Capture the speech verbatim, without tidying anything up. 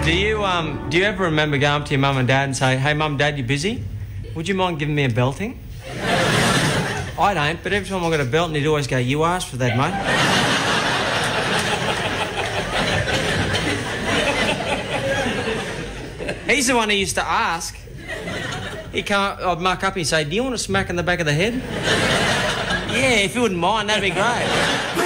Do you, um, do you ever remember going up to your mum and dad and say, hey, mum, dad, you busy? Would you mind giving me a belting? I don't, but every time I got a belt, he'd always go, you asked for that, mate. He's the one who used to ask. He'd come, I'd muck up and he'd say, do you want a smack in the back of the head? Yeah, if you wouldn't mind, that'd be great.